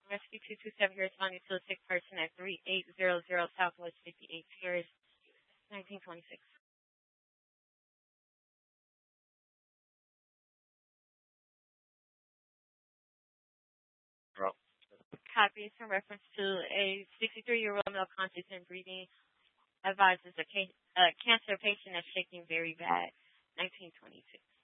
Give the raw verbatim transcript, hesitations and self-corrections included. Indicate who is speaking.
Speaker 1: Rescue two two seven, you're responding to a sick person at three eight zero zero Southwest fifty-eighth Terrace, nineteen twenty-six.
Speaker 2: Bro.
Speaker 1: Copies in reference to a sixty-three-year-old male conscious and breathing advises a, ca- a cancer patient that's shaking very bad, nineteen twenty-six.